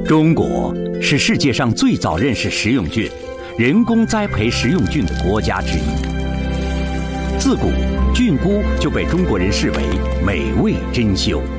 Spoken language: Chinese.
中国是世界上最早认识食用菌、人工栽培食用菌的国家之一。自古菌菇就被中国人视为美味珍馐。